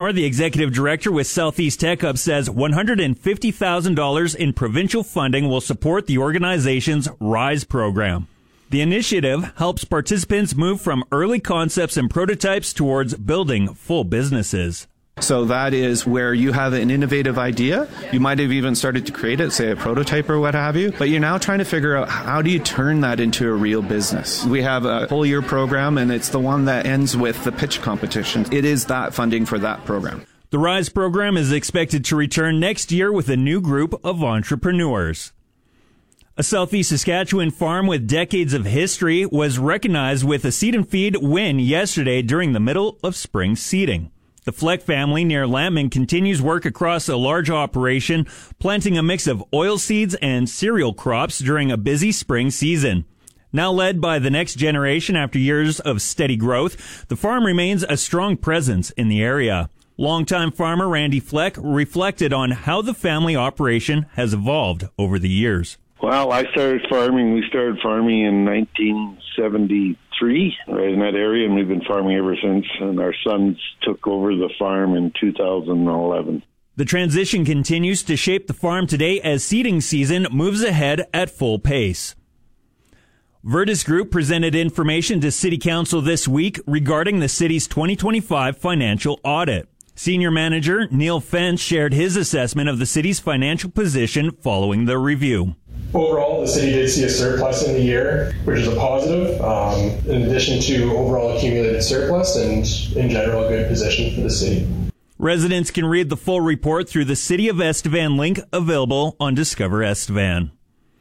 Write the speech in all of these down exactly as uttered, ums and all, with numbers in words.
more, the executive director with Southeast Tech Hub says one hundred fifty thousand dollars in provincial funding will support the organization's RISE program. The initiative helps participants move from early concepts and prototypes towards building full businesses. So that is where you have an innovative idea. You might have even started to create it, say a prototype or what have you, but you're now trying to figure out how do you turn that into a real business. We have a whole year program, and it's the one that ends with the pitch competition. It is that funding for that program. The RISE program is expected to return next year with a new group of entrepreneurs. A Southeast Saskatchewan farm with decades of history was recognized with a seed and feed win yesterday during the middle of spring seeding. The Fleck family near Lambton continues work across a large operation, planting a mix of oilseeds and cereal crops during a busy spring season. Now led by the next generation after years of steady growth, the farm remains a strong presence in the area. Longtime farmer Randy Fleck reflected on how the family operation has evolved over the years. Well, I started farming. We started farming in nineteen seventy-three, right in that area, and we've been farming ever since. And our sons took over the farm in two thousand eleven. The transition continues to shape the farm today as seeding season moves ahead at full pace. Virtus Group presented information to City Council this week regarding the city's twenty twenty-five financial audit. Senior Manager Neil Fentz shared his assessment of the city's financial position following the review. Overall, the city did see a surplus in the year, which is a positive, um, in addition to overall accumulated surplus and, in general, a good position for the city. Residents can read the full report through the City of Estevan link available on Discover Estevan.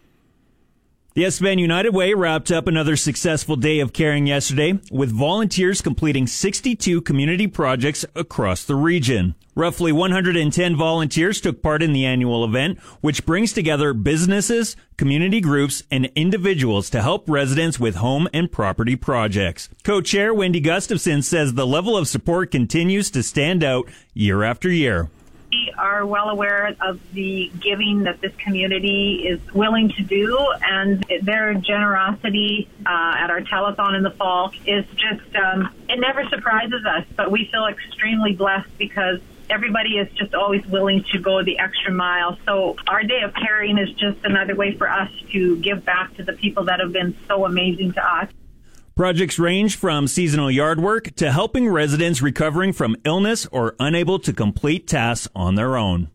The Estevan United Way wrapped up another successful day of caring yesterday, with volunteers completing sixty-two community projects across the region. Roughly one hundred ten volunteers took part in the annual event, which brings together businesses, community groups, and individuals to help residents with home and property projects. Co-chair Wendy Gustafson says the level of support continues to stand out year after year. We are well aware of the giving that this community is willing to do, and their generosity uh, at our telethon in the fall is just, um, it never surprises us, but we feel extremely blessed because everybody is just always willing to go the extra mile. So our day of caring is just another way for us to give back to the people that have been so amazing to us. Projects range from seasonal yard work to helping residents recovering from illness or unable to complete tasks on their own.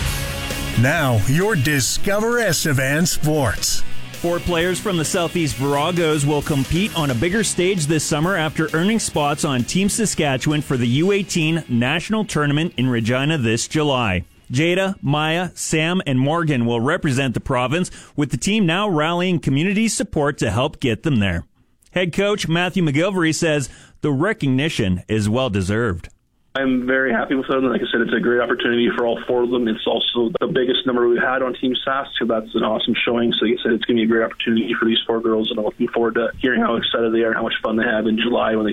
Now, your Discover Estevan Sports. Four players from the Southeast Viragos will compete on a bigger stage this summer after earning spots on Team Saskatchewan for the U eighteen National Tournament in Regina this July. Jada, Maya, Sam, and Morgan will represent the province, with the team now rallying community support to help get them there. Head coach Matthew McGilvery says the recognition is well-deserved. I'm very happy with them. Like I said, it's a great opportunity for all four of them. It's also the biggest number we've had on Team Sask, so that's an awesome showing. So like I said, it's going to be a great opportunity for these four girls, and I'm looking forward to hearing how excited they are and how much fun they have in July when they